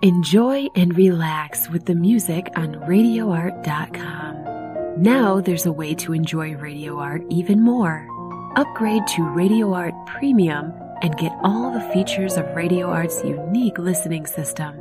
Enjoy and relax with the music on RadioArt.com. Now there's a way to enjoy Radio Art even more. Upgrade to Radio Art Premium and get all the features of Radio Art's unique listening system.